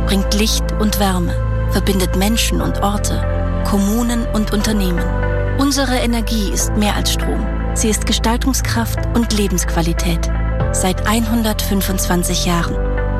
bringt Licht und Wärme, verbindet Menschen und Orte, Kommunen und Unternehmen. Unsere Energie ist mehr als Strom. Sie ist Gestaltungskraft und Lebensqualität. Seit 125 Jahren.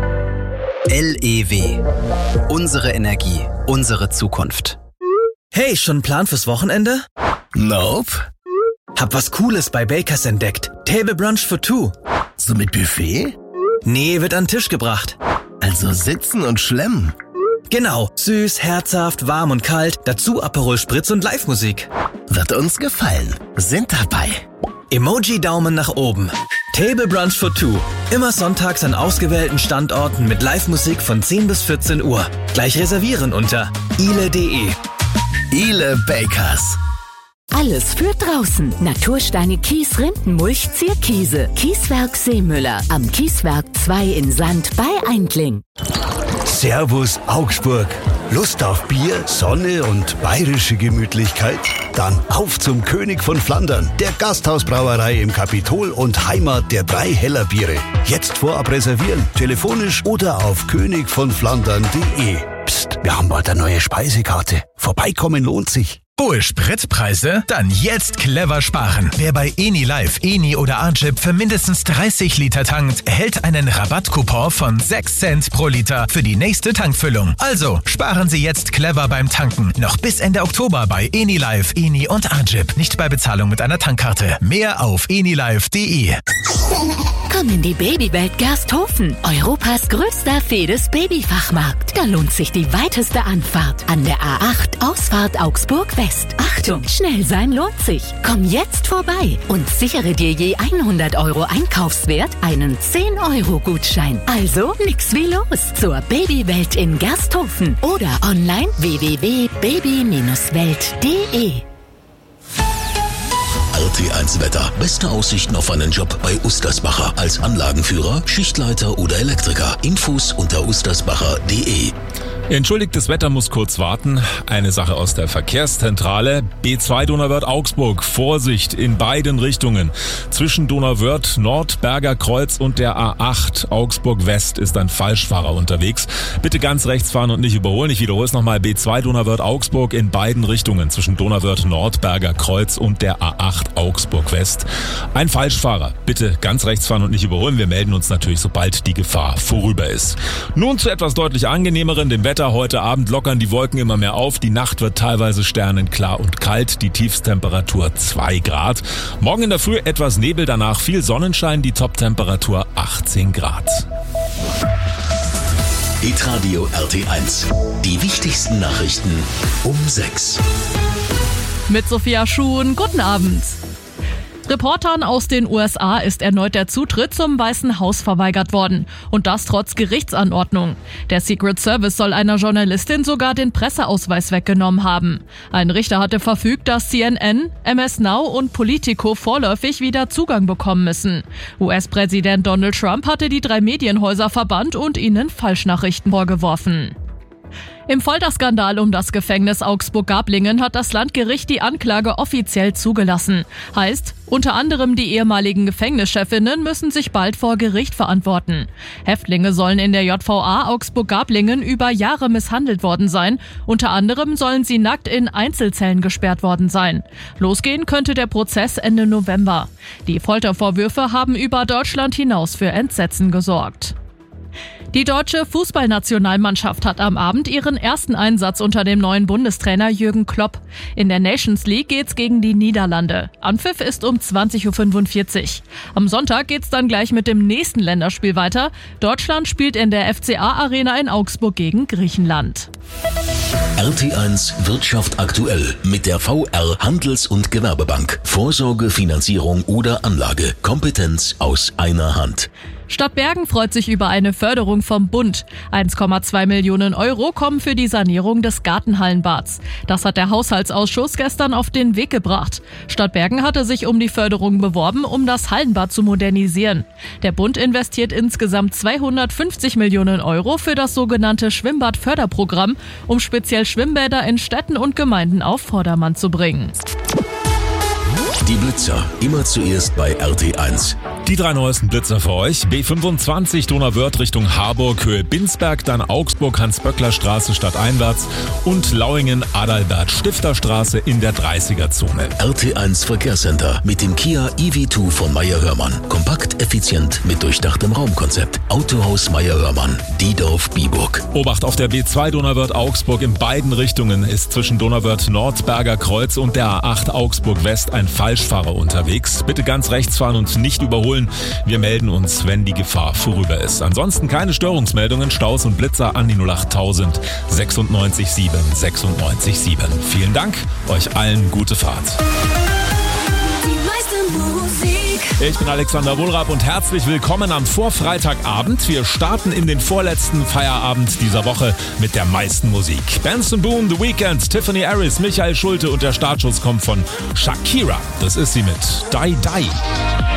LEW. Unsere Energie, unsere Zukunft. Hey, schon ein Plan fürs Wochenende? Nope. Hab was Cooles bei Bakers entdeckt. Table Brunch for two. So mit Buffet? Nee, wird an den Tisch gebracht. Also sitzen und schlemmen. Genau. Süß, herzhaft, warm und kalt. Dazu Aperol Spritz und Live-Musik. Wird uns gefallen. Sind dabei. Emoji-Daumen nach oben. Table Brunch for two. Immer sonntags an ausgewählten Standorten mit Live-Musik von 10 bis 14 Uhr. Gleich reservieren unter ile.de. Ile Bakers. Alles für draußen. Natursteine, Kies, Rindenmulch, Zierkiese. Kieswerk Seemüller. Am Kieswerk 2 in Sand bei Eindling. Servus Augsburg. Lust auf Bier, Sonne und bayerische Gemütlichkeit? Dann auf zum König von Flandern, der Gasthausbrauerei im Kapitol und Heimat der 3 Hellerbiere. Jetzt vorab reservieren, telefonisch oder auf königvonflandern.de. Psst, wir haben bald eine neue Speisekarte. Vorbeikommen lohnt sich. Hohe Spritpreise? Dann jetzt clever sparen. Wer bei Eni Live, Eni oder Arjip für mindestens 30 Liter tankt, erhält einen Rabattcoupon von 6 Cent pro Liter für die nächste Tankfüllung. Also sparen Sie jetzt clever beim Tanken. Noch bis Ende Oktober bei Eni Live, Eni und Arjip. Nicht bei Bezahlung mit einer Tankkarte. Mehr auf enilive.de. Komm in die Babywelt Gersthofen. Europas größter Fedes Babyfachmarkt. Da lohnt sich die weiteste Anfahrt. An der A8 Ausfahrt Augsburg-West. Achtung, schnell sein lohnt sich. Komm jetzt vorbei und sichere dir je 100 € Einkaufswert einen 10-Euro-Gutschein. Also nix wie los zur Babywelt in Gersthofen oder online www.baby-welt.de. RT1 Wetter. Beste Aussichten auf einen Job bei Ustersbacher. Als Anlagenführer, Schichtleiter oder Elektriker. Infos unter ustersbacher.de. Entschuldigtes Wetter muss kurz warten. Eine Sache aus der Verkehrszentrale. B2 Donauwörth Augsburg. Vorsicht in beiden Richtungen. Zwischen Donauwörth Nord, Berger Kreuz und der A8 Augsburg West ist ein Falschfahrer unterwegs. Bitte ganz rechts fahren und nicht überholen. Ich wiederhole es nochmal. B2 Donauwörth Augsburg in beiden Richtungen. Zwischen Donauwörth Nord, Berger Kreuz und der A8 Augsburg West. Ein Falschfahrer. Bitte ganz rechts fahren und nicht überholen. Wir melden uns natürlich, sobald die Gefahr vorüber ist. Nun zu etwas deutlich angenehmeren, dem Wetter. Heute Abend lockern die Wolken immer mehr auf. Die Nacht wird teilweise sternenklar und kalt. Die Tiefstemperatur 2 Grad. Morgen in der Früh etwas Nebel, danach viel Sonnenschein. Die Toptemperatur 18 Grad. Hitradio RT1. Die wichtigsten Nachrichten um 6. Mit Sophia Schuhn, guten Abend. Reportern aus den USA ist erneut der Zutritt zum Weißen Haus verweigert worden. Und das trotz Gerichtsanordnung. Der Secret Service soll einer Journalistin sogar den Presseausweis weggenommen haben. Ein Richter hatte verfügt, dass CNN, MS Now und Politico vorläufig wieder Zugang bekommen müssen. US-Präsident Donald Trump hatte die 3 Medienhäuser verbannt und ihnen Falschnachrichten vorgeworfen. Im Folterskandal um das Gefängnis Augsburg-Gablingen hat das Landgericht die Anklage offiziell zugelassen. Heißt, unter anderem die ehemaligen Gefängnischefinnen müssen sich bald vor Gericht verantworten. Häftlinge sollen in der JVA Augsburg-Gablingen über Jahre misshandelt worden sein. Unter anderem sollen sie nackt in Einzelzellen gesperrt worden sein. Losgehen könnte der Prozess Ende November. Die Foltervorwürfe haben über Deutschland hinaus für Entsetzen gesorgt. Die deutsche Fußballnationalmannschaft hat am Abend ihren ersten Einsatz unter dem neuen Bundestrainer Jürgen Klopp. In der Nations League geht's gegen die Niederlande. Anpfiff ist um 20:45 Uhr. Am Sonntag geht's dann gleich mit dem nächsten Länderspiel weiter. Deutschland spielt in der FCA-Arena in Augsburg gegen Griechenland. RT1 Wirtschaft aktuell mit der VR Handels- und Gewerbebank. Vorsorge, Finanzierung oder Anlage. Kompetenz aus einer Hand. Stadt Bergen freut sich über eine Förderung vom Bund. 1,2 Millionen € kommen für die Sanierung des Gartenhallenbads. Das hat der Haushaltsausschuss gestern auf den Weg gebracht. Stadt Bergen hatte sich um die Förderung beworben, um das Hallenbad zu modernisieren. Der Bund investiert insgesamt 250 Millionen € für das sogenannte Schwimmbadförderprogramm, um speziell Schwimmbäder in Städten und Gemeinden auf Vordermann zu bringen. Die Blitzer, immer zuerst bei RT1. Die 3 neuesten Blitzer für euch. B25 Donauwörth Richtung Harburg, Höhe Binsberg, dann Augsburg, Hans-Böckler-Straße stadteinwärts und Lauingen, Adalbert-Stifter-Straße in der 30er-Zone. RT1 Verkehrscenter mit dem Kia EV2 von Meyer-Hörmann. Kompakt, effizient mit durchdachtem Raumkonzept. Autohaus Meyer-Hörmann, Diedorf-Biburg. Obacht auf der B2 Donauwörth-Augsburg in beiden Richtungen ist zwischen Donauwörth-Nord, Berger Kreuz und der A8 Augsburg-West ein Falschfahrer unterwegs. Bitte ganz rechts fahren und nicht überholen. Wir melden uns, wenn die Gefahr vorüber ist. Ansonsten keine Störungsmeldungen, Staus und Blitzer an die 08000 96 7 96 7. Vielen Dank, euch allen gute Fahrt. Ich bin Alexander Wohlrab und herzlich willkommen am Vorfreitagabend. Wir starten in den vorletzten Feierabend dieser Woche mit der meisten Musik. Benson Boone, The Weeknd, Tiffany Harris, Michael Schulte und der Startschuss kommt von Shakira. Das ist sie mit Die Die.